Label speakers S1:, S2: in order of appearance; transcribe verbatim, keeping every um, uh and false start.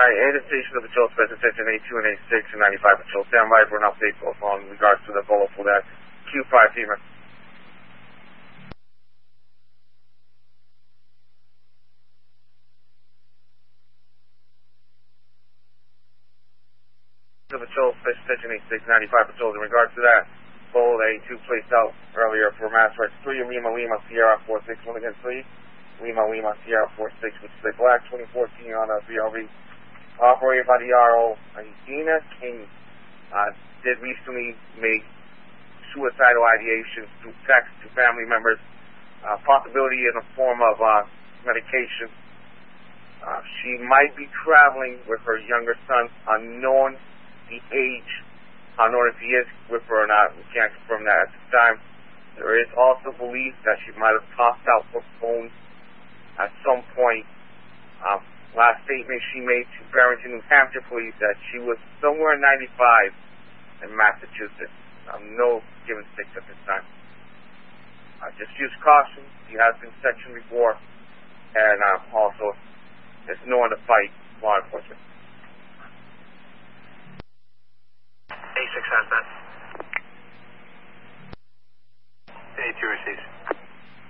S1: Ada Station of Patrol, Special Attention A two and A six and ninety-five Patrol. Stand by for an update on regards to the Bolo for that Q five Femur. The Patrol, Special Attention A six, ninety-five Patrols. In regards to that, Bolo A two placed out earlier for Mass Rights three, Lima Lima Sierra four six one again three, Lima Lima Sierra four six with Slick Black twenty fourteen on a B R V. Operated by the R O, Dina King, uh, did recently make suicidal ideations through text to family members, uh, possibility in the form of uh, medication. Uh, she might be traveling with her younger son, unknown the age, unknown if he is with her or not. We can't confirm that at this time. There is also belief that she might have tossed out her phone at some point. Uh, Last statement she made to Barrington, New Hampshire police that she was somewhere in ninety-five in Massachusetts. Um, no given sticks at this time. Uh, just use caution. She has been sectioned before, and uh, also there's no one to fight law enforcement.
S2: A six has that. A two receives.